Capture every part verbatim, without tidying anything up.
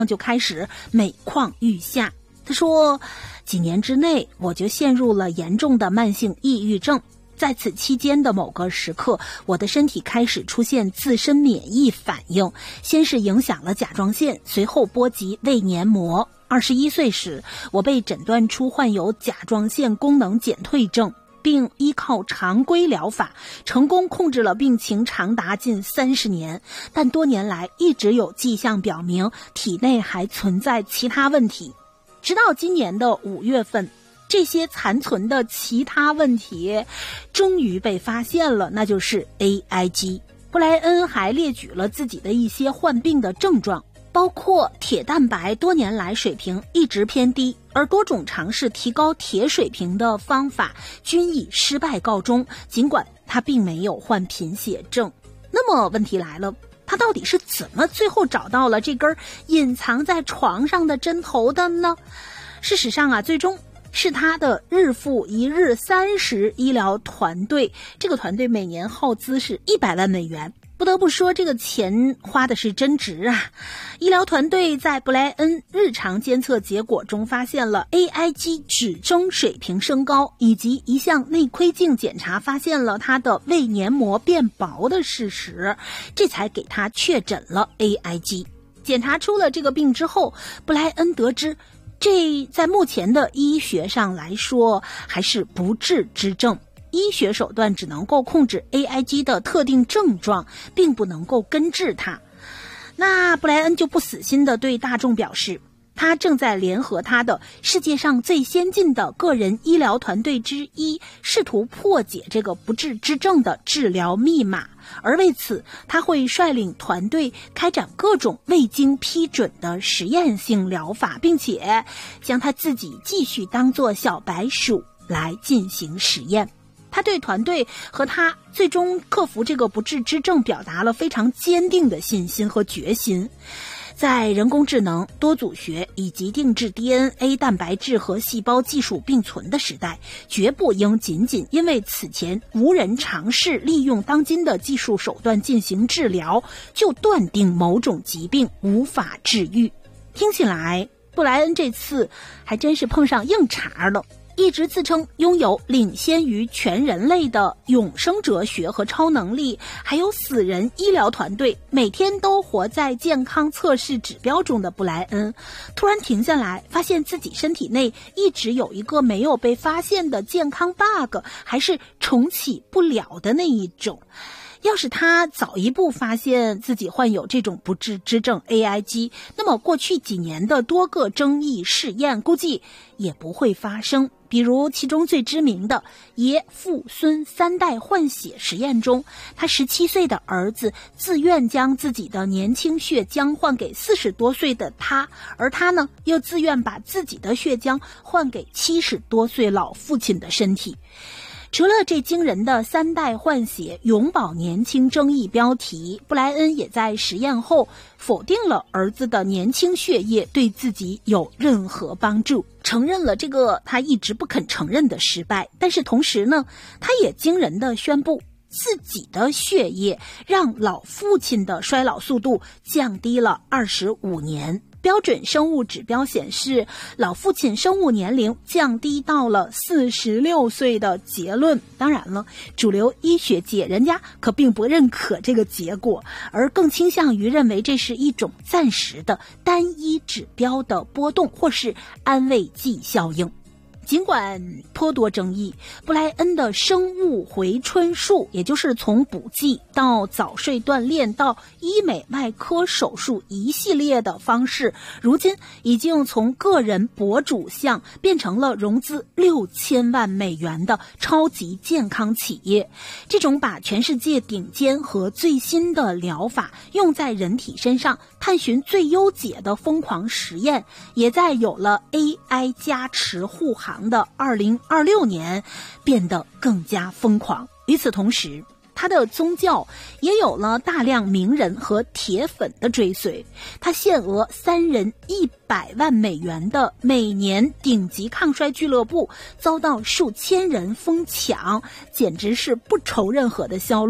就开始每况愈下。他说，几年之内我就陷入了严重的慢性抑郁症，在此期间的某个时刻，我的身体开始出现自身免疫反应，先是影响了甲状腺，随后波及胃黏膜。二十一岁时，我被诊断出患有甲状腺功能减退症，并依靠常规疗法成功控制了病情长达近三十年，但多年来一直有迹象表明体内还存在其他问题。直到今年的五月份，这些残存的其他问题终于被发现了，那就是 A I G。 布莱恩还列举了自己的一些患病的症状，包括铁蛋白多年来水平一直偏低，而多种尝试提高铁水平的方法均以失败告终，尽管他并没有患贫血症。那么问题来了，他到底是怎么最后找到了这根隐藏在床上的针头的呢？事实上啊，最终是他的日复一日三十医疗团队，这个团队每年耗资是一百万美元。不得不说，这个钱花的是真值啊！医疗团队在布莱恩日常监测结果中发现了 A I G 指征水平升高，以及一项内窥镜检查发现了他的胃黏膜变薄的事实，这才给他确诊了 A I G。 检查出了这个病之后，布莱恩得知这在目前的医学上来说还是不治之症，医学手段只能够控制 A I G 的特定症状，并不能够根治它。那布莱恩就不死心地对大众表示，他正在联合他的世界上最先进的个人医疗团队之一，试图破解这个不治之症的治疗密码。而为此，他会率领团队开展各种未经批准的实验性疗法，并且将他自己继续当作小白鼠来进行实验。他对团队和他最终克服这个不治之症表达了非常坚定的信心和决心。在人工智能、多组学以及定制 D N A 蛋白质和细胞技术并存的时代，绝不应仅仅因为此前无人尝试利用当今的技术手段进行治疗，就断定某种疾病无法治愈。听起来，布莱恩这次还真是碰上硬茬了。一直自称拥有领先于全人类的永生哲学和超能力，还有死人医疗团队，每天都活在健康测试指标中的布莱恩，突然停下来，发现自己身体内一直有一个没有被发现的健康 bug， 还是重启不了的那一种。要是他早一步发现自己患有这种不治之症 A I G， 那么过去几年的多个争议试验估计也不会发生。比如其中最知名的爷父孙三代换血实验中，他十七岁的儿子自愿将自己的年轻血浆换给四十多岁的他，而他呢又自愿把自己的血浆换给七十多岁老父亲的身体。除了这惊人的三代换血永葆年轻争议标题，布莱恩也在实验后否定了儿子的年轻血液对自己有任何帮助，承认了这个他一直不肯承认的失败。但是同时呢，他也惊人地宣布自己的血液让老父亲的衰老速度降低了二十五年。标准生物指标显示，老父亲生物年龄降低到了四十六岁的结论。当然了，主流医学界人家可并不认可这个结果，而更倾向于认为这是一种暂时的单一指标的波动，或是安慰剂效应。尽管颇多争议，布莱恩的生物回春术，也就是从补剂到早睡锻炼到医美外科手术一系列的方式，如今已经从个人博主项变成了融资六千万美元的超级健康企业。这种把全世界顶尖和最新的疗法用在人体身上，探寻最优解的疯狂实验，也在有了 A I 加持护航的二零二六年变得更加疯狂。与此同时，他的宗教也有了大量名人和铁粉的追随。他限额三人一百万美元的每年顶级抗衰俱乐部遭到数千人疯抢，简直是不愁任何的销路。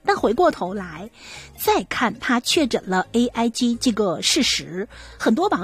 但回过头来再看他确诊了 A I G 这个事实，很多网